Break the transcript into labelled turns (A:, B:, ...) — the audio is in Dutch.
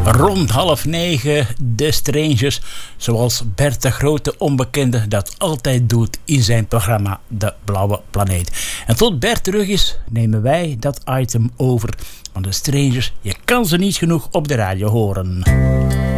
A: Rond 8:30 de Strangers, zoals Bert de Grote Onbekende dat altijd doet in zijn programma De Blauwe Planeet. En tot Bert terug is, nemen wij dat item over. Want de Strangers, je kan ze niet genoeg op de radio horen.